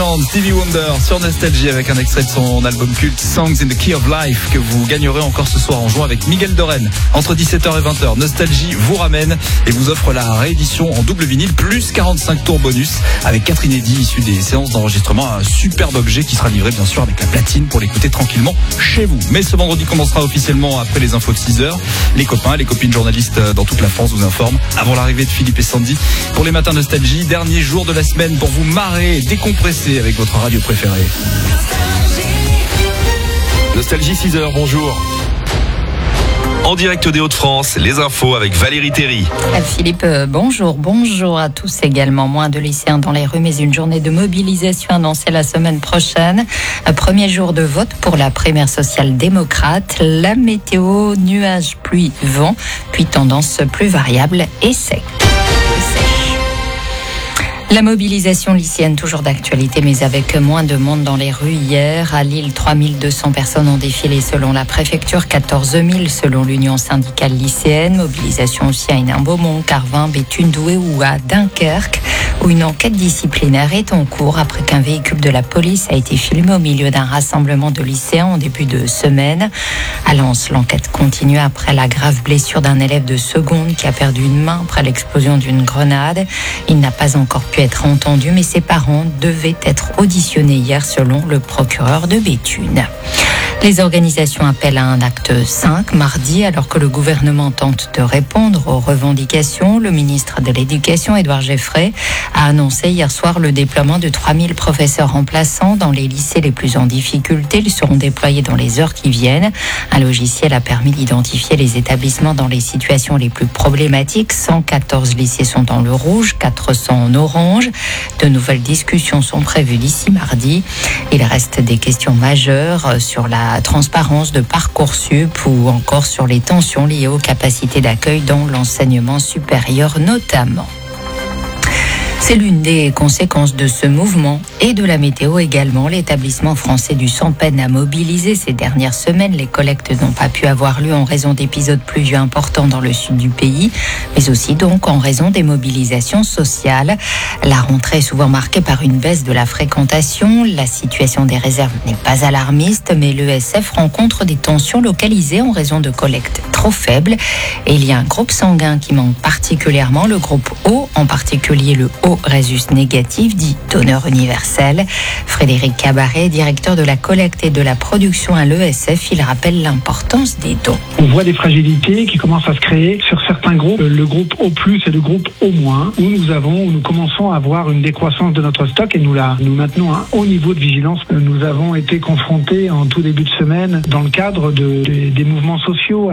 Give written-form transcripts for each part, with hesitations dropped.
Weeknd, Stevie Wonder sur Nostalgie avec un extrait de son album culte Songs in the Key of Life que vous gagnerez encore ce soir en jouant avec Miguel Doren. Entre 17h et 20h, Nostalgie vous ramène et vous offre la réédition en double vinyle plus 45 tours bonus avec 4 inédits issus des séances d'enregistrement. Un superbe objet qui sera livré bien sûr avec la platine pour l'écouter tranquillement chez vous. Mais ce vendredi commencera officiellement après les infos de 6h. Les copains, les copines journalistes dans toute la France vous informent avant l'arrivée de Philippe et Sandy pour les matins Nostalgie. Dernier jour de la semaine pour vous marrer et décompresser avec votre radio préférée. Nostalgie 6h, bonjour. En direct des Hauts-de-France, les infos avec Valérie Théry. Philippe, bonjour à tous également. Moins de lycéens dans les rues, mais une journée de mobilisation annoncée la semaine prochaine. Premier jour de vote pour la primaire social-démocrate. La météo, nuages, pluie, vent, puis tendance plus variable et sec. La mobilisation lycéenne, toujours d'actualité, mais avec moins de monde dans les rues. Hier, à Lille, 3200 personnes ont défilé selon la préfecture, 14 000 selon l'Union syndicale lycéenne. Mobilisation aussi à Hénin-Beaumont, Carvin, Béthune, Douai ou à Dunkerque, où une enquête disciplinaire est en cours après qu'un véhicule de la police a été filmé au milieu d'un rassemblement de lycéens en début de semaine. À Lens, l'enquête continue après la grave blessure d'un élève de seconde qui a perdu une main après l'explosion d'une grenade. Il n'a pas encore pu être entendu, mais ses parents devaient être auditionnés hier selon le procureur de Béthune. Les organisations appellent à un acte 5 mardi, alors que le gouvernement tente de répondre aux revendications. Le ministre de l'Éducation, Édouard Geffray, a annoncé hier soir le déploiement de 3000 professeurs remplaçants dans les lycées les plus en difficulté. Ils seront déployés dans les heures qui viennent. Un logiciel a permis d'identifier les établissements dans les situations les plus problématiques. 114 lycées sont dans le rouge, 400 en orange. De nouvelles discussions sont prévues d'ici mardi. Il reste des questions majeures sur la transparence de Parcoursup ou encore sur les tensions liées aux capacités d'accueil dans l'enseignement supérieur notamment. C'est l'une des conséquences de ce mouvement et de la météo également. L'établissement français du sang peine à mobiliser ces dernières semaines. Les collectes n'ont pas pu avoir lieu en raison d'épisodes pluvieux importants dans le sud du pays, mais aussi donc en raison des mobilisations sociales. La rentrée est souvent marquée par une baisse de la fréquentation. La situation des réserves n'est pas alarmiste, mais l'ESF rencontre des tensions localisées en raison de collectes trop faibles. Et il y a un groupe sanguin qui manque particulièrement, le groupe O, en particulier le O Rhésus négatif, dit donneur universel. Frédéric Cabaret, directeur de la collecte et de la production à l'ESF, il rappelle l'importance des dons. On voit des fragilités qui commencent à se créer sur certains groupes, le groupe O+, et le groupe O-, où nous commençons à avoir une décroissance de notre stock et nous maintenons un haut niveau de vigilance. Nous avons été confrontés en tout début de semaine, dans le cadre des mouvements sociaux,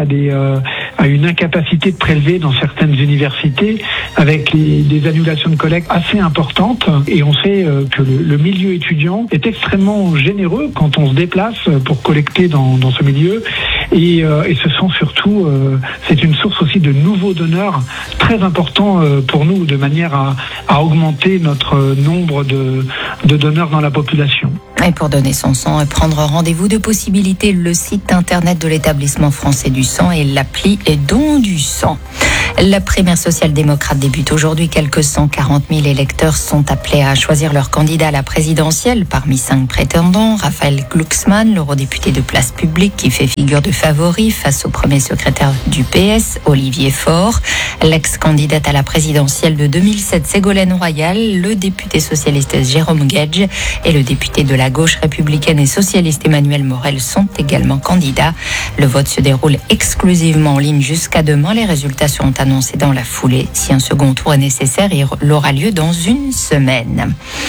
à une incapacité de prélever dans certaines universités, avec des annulations de collecte assez importantes. Et on sait que le milieu étudiant est extrêmement généreux quand on se déplace pour collecter dans ce milieu. Et ce sont surtout, c'est une source aussi de nouveaux donneurs très important pour nous, de manière à augmenter notre nombre de donneurs dans la population. Et pour donner son sang et prendre rendez-vous de possibilités, le site internet de l'établissement français du sang et l'appli Don du sang. La primaire social-démocrate débute aujourd'hui. Quelques 140 000 électeurs sont appelés à choisir leur candidat à la présidentielle. Parmi 5 prétendants, Raphaël Glucksmann, l'eurodéputé de Place Publique, qui fait figure de favori face au premier secrétaire du PS, Olivier Faure. L'ex-candidate à la présidentielle de 2007, Ségolène Royal, le député socialiste Jérôme Guedj et le député de la gauche républicaine et socialiste Emmanuel Morel sont également candidats. Le vote se déroule exclusivement en ligne jusqu'à demain. Les résultats seront annoncé dans la foulée. Si un second tour est nécessaire, il aura lieu dans une semaine.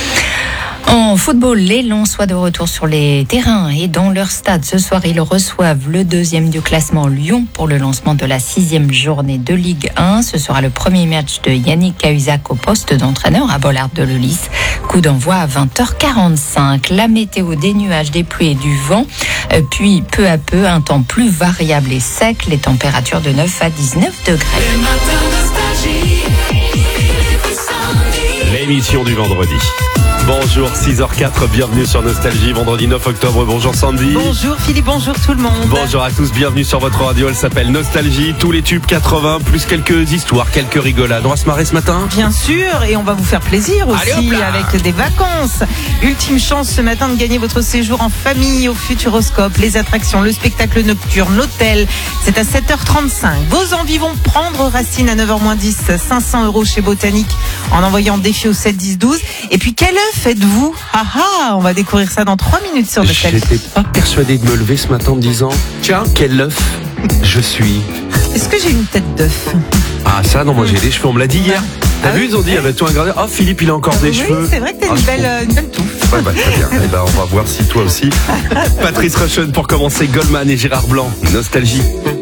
En football, les Lensois de retour sur les terrains et dans leur stade. Ce soir, ils reçoivent le 2e du classement Lyon pour le lancement de la 6e journée de Ligue 1. Ce sera le premier match de Yannick Cahuzac au poste d'entraîneur à Bollaert de Leulis. Coup d'envoi à 20h45. La météo, des nuages, des pluies et du vent. Puis, peu à peu, un temps plus variable et sec. Les températures de 9 à 19 degrés. L'émission du vendredi. Bonjour, 6h04, bienvenue sur Nostalgie, vendredi 9 octobre. Bonjour Sandy. Bonjour Philippe, bonjour tout le monde. Bonjour à tous, bienvenue sur votre radio, elle s'appelle Nostalgie, tous les tubes 80, plus quelques histoires, quelques rigolades. On va se marrer ce matin ? Bien sûr, et on va vous faire plaisir aussi. Allez, hop là. Avec des vacances. Ultime chance ce matin de gagner votre séjour en famille au Futuroscope, les attractions, le spectacle nocturne, l'hôtel. C'est à 7h35. Vos envies vont prendre racine à 9h-10, 500 € chez Botanique en envoyant défi au 7 10 12. Et puis quel œuf êtes-vous ? On va découvrir ça dans 3 minutes sur Nostalgie. J'étais pas persuadé de me lever ce matin en me disant tiens, quel œuf je suis. Est-ce que j'ai une tête d'œuf ? Ah ça non, moi j'ai des cheveux, on me l'a dit hier. T'as vu, oui, ils ont dit, il y avait tout un gradé. Oh Philippe, il a encore des cheveux. Oui, c'est vrai que t'as une belle touffe. Ouais, très bien. Eh ben, on va voir si toi aussi. Patrice Rushen pour commencer, Goldman et Gérard Blanc. Nostalgie.